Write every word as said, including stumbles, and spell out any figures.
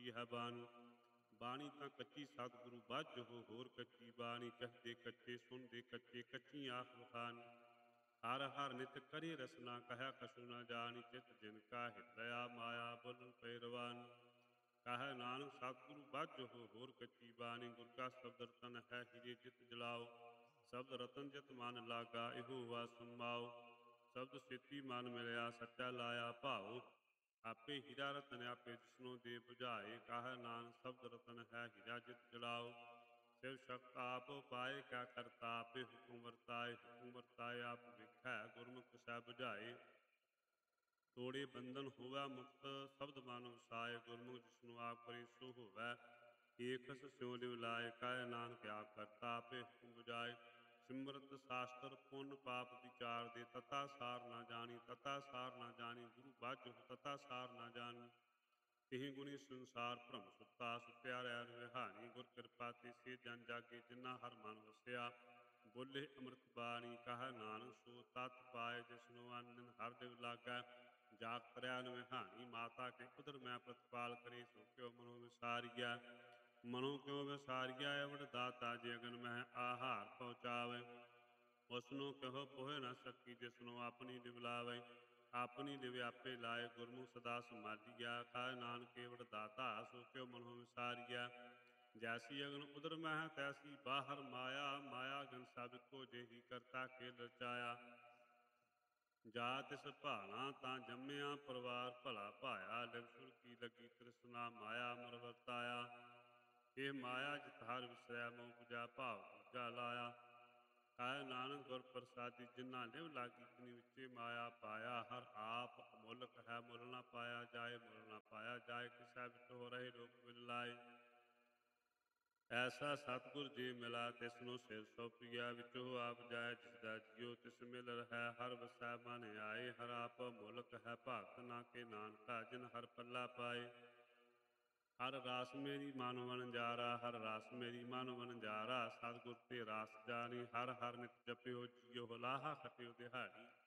ਕੱਚੀ ਹੈ ਬਾਣੀ। ਬਾਣੀ ਤਾਂ ਕੱਚੀ ਸਤਿਗੁਰੂ ਬਾਝੋ, ਹੋਰ ਕੱਚੀ ਬਾਣੀ। ਕਹਦੇ ਕੱਚੇ ਸੁਣਦੇ ਕੱਚੇ, ਕੱਚੀ ਆਖ ਵਖਾਣੀ। ਹਰ ਹਰ ਨਿਤ ਕਰੇ ਰਸਨਾ, ਕਹਿਆ ਕਛੂ ਨਾ ਜਾਣੀ। ਚਿਤ ਜਿਨ ਕਾ ਹਿਰਦਇਆ, ਮਾਇਆ ਬੋਲਣ ਪੈ ਰਵਾਨੀ। ਕਹੈ ਨਾਨਕ ਸਤਿਗੁਰੂ ਬਾਝੋ, ਹੋਰ ਕੱਚੀ ਬਾਣੀ। ਗੁਰ ਕਾ ਸ਼ਬਦ ਰਤਨ ਹੈ, ਹੀਰੇ ਜਿਤ ਜਲਾਓ। ਸ਼ਬਦ ਰਤਨ ਜਿਤ ਮਨ ਲਾਗਾ, ਇਹੋ ਵਾ ਸਮਾਓ। ਸ਼ਬਦ ਸੇਤੀ ਮਨ ਮਿਲਿਆ, ਸੱਚਾ ਲਾਇਆ ਭਾਉ। ਆਪੇ ਹੀਰਾ ਰਤਨ ਆਪੇ ਜਿਸਨੋ ਦੇ ਬੁਝਾਏ। ਕਹੈ ਨਾਨਕ ਸ਼ਬਦ ਰਤਨ ਹੈ, ਹੀਰਾ ਜਿਤ ਜਲਾਓ। ਸਿਵ ਸ਼ਕਤ ਆਪ ਪਾਏ, ਕਿਆ ਕਰਤਾ ਆਪੇ ਹੁਕਮ ਵਰਤਾਏ। ਹੁਕਮ ਵਰਤਾਏ ਆਪ ਵੇਖੈ, ਗੁਰਮੁਖ ਸਹਿ ਬੁਝਾਏ। ਤੋੜੇ ਬੰਧਨ ਹੋਵੈ ਮੁਕਤ, ਸ਼ਬਦ ਮਨ ਵਸਾਏ। ਗੁਰਮੁਖ ਜਿਸਨੂੰ ਆਪ ਕਰੇ ਸੋ ਹੋਵੈ, ਏਕਸ ਸਿਉ ਲਿਵ ਲਾਏ। ਕਹੈ ਨਾਨਕ ਆਪ ਕਰਤਾ ਆਪੇ ਹੁਕਮ ਬੁਝਾਏ। ਸਿਮਰਤ ਸਾਸਤਰ ਪੁੰਨ ਪਾਪ ਵਿਚਾਰਦੇ, ਤਥਾ ਸਾਰ ਨਾ ਜਾਣੀ। ਤਥਾ ਸਾਰ ਨਾ ਜਾਣੀ, ਗੁਰੂ ਬਾਝੋ ਤਥਾ ਸਾਰ ਨਾ ਜਾਣੀ। ਤਿਹੀ ਗੁਣੀ ਸੰਸਾਰ ਭ੍ਰਮ ਸੁੱਤਾ, ਸੁੱਤਿਆ ਰਹਿ ਵਿਹਾਣੀ। ਗੁਰ ਕਿਰਪਾ ਤੇ ਸੇ ਜਨ ਜਾਗੇ, ਜਿਨ੍ਹਾਂ ਹਰ ਮਨ ਵਸਿਆ। ਬੋਲੇ ਅੰਮ੍ਰਿਤ ਬਾਣੀ, ਕਹੈ ਨਾਨਕ ਸੋ ਤਤ ਪਾਏ। ਜਿਸਨੋ ਅਨ ਦਿਨ ਹਰਿ ਲਿਵ ਲਾਗੈ, ਜਾਗਤ ਰਹਿ ਨਿਹਾਣੀ। ਮਾਤਾ ਕੇ ਉਦਰ ਮੈਂ ਪ੍ਰਤਪਾਲ ਕਰੀ, ਸੋ ਕਿਉ ਮਨੋ ਵਿਸਾਰੀਐ। ਮਨੋ ਕਿਉ ਵਿਸਾਰੀਐ, ਐਵਡ ਦਾਤਾ ਜੇ ਅਗਨ ਮਹਿ ਆਹਾਰ ਪਹੁੰਚਾਵੇ। ਉਸਨੂੰ ਕਹੋ ਪੋਹਿ ਨਾ ਸਕੀ, ਜਿਸਨੂੰ ਆਪਣੀ ਲਿਵ ਲਾਵੇ। ਆਪਣੀ ਲਿਵ ਆਪੇ ਲਾਏ, ਗੁਰਮੁਖ ਸਦਾ ਸੰਭਾਲੀਐ। ਕਹੈ ਨਾਨਕ ਏਵਡ ਦਾਤਾ, ਸੋ ਕਿਉ ਮਨੋ ਵਿਸਾਰੀਐ। ਜੈਸੀ ਅਗਨ ਉਦਰ ਮਹਿ, ਤੈਸੀ ਬਾਹਰ ਮਾਇਆ। ਮਾਇਆ ਗਨ ਸਭ ਇੱਕੋ ਜਿਹੀ, ਕਰਤਾ ਖੇਲ ਰਚਾਇਆ। ਜਾ ਤਿਸ ਭਾਣਾ ਤਾਂ ਜੰਮਿਆ, ਪਰਿਵਾਰ ਭਲਾ ਭਾਇਆ। ਲਿਵ ਸੁਰ ਕੀ ਲੱਗੀ ਤ੍ਰਿਸ਼ਨਾ, ਮਾਇਆ ਮਰ ਵਰਤਾਇਆ। ਇਹ ਮਾਇਆ ਜਿਤ ਹਰਿ ਵਿਸਰੈ, ਮੋਹ ਬੁਝਾ ਭਾਵ ਦੂਜਾ ਲਾਇਆ। ਕਹੈ ਨਾਨਕ ਗੁਰ ਪ੍ਰਸਾਦੀ, ਜਿਨ੍ਹਾਂ ਲਿਵ ਲਾਗੀ ਤਿਨੀ ਵਿੱਚੇ ਮਾਇਆ ਪਾਇਆ। ਹਰਿ ਆਪ ਅਮੁੱਲਕ ਹੈ, ਮੁੱਲ ਨਾ ਪਾਇਆ ਜਾਏ। ਮੁੱਲ ਨਾ ਪਾਇਆ ਜਾਏ, ਕਿਸੈ ਵਿੱਚ ਹੋ ਰਹੇ ਲੋਕ ਵਿਲ ਲਾਏ। ਐਸਾ ਸਤਿਗੁਰ ਜੇ ਮਿਲਾ, ਤਿਸਨੂੰ ਸਿਰ ਸੌਂਪੀਐ। ਵਿੱਚੋ ਆਪ ਜਾਏ, ਜਿਸਦਾ ਜੀਉ ਤਿਸ ਮਿਲ ਰਹੈ। ਹਰਿ ਵਸੈ ਮਨ ਆਏ, ਹਰਿ ਆਪ ਅਮੁੱਲਕ ਹੈ। ਭਾਗਤ ਨਾ ਕੇ ਨਾਨਕਾ, ਜਿਨ ਹਰਿ ਪੱਲਾ ਪਾਏ। ਹਰਿ ਰਾਸ ਮੇਰੀ ਮਨ ਵਣਜਾਰਾ, ਹਰਿ ਰਾਸ ਮੇਰੀ ਮਨ ਵਣਜਾਰਾ। ਸਤਿਗੁਰ ਤੇ ਰਾਸ ਜਾਣੀ, ਹਰਿ ਹਰਿ ਨਿਤ ਜਪਿਓ। ਜੀਉ ਲਾਹਾ ਖਟਿਓ ਦਿਹਾੜੀ।